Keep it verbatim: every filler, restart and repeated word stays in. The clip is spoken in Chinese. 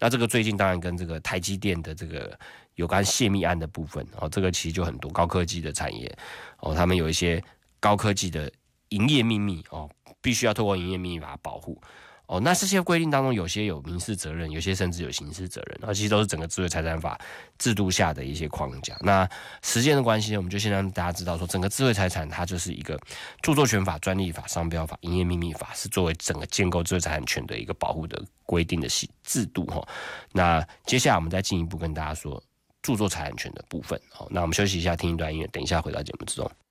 那这个最近当然跟这个台积电的这个有关泄密案的部分哦，这个其实就很多高科技的产业哦，他们有一些高科技的营业秘密哦，必须要透过营业秘密把它保护。哦，那这些规定当中，有些有民事责任，有些甚至有刑事责任，啊，其实都是整个智慧财产法制度下的一些框架。那时间的关系，我们就先让大家知道说，整个智慧财产它就是一个著作权法、专利法、商标法、营业秘密法，是作为整个建构智慧财产权的一个保护的规定的制度哈。那接下来我们再进一步跟大家说著作财产权的部分。好，那我们休息一下，听一段音乐，等一下回到节目之中。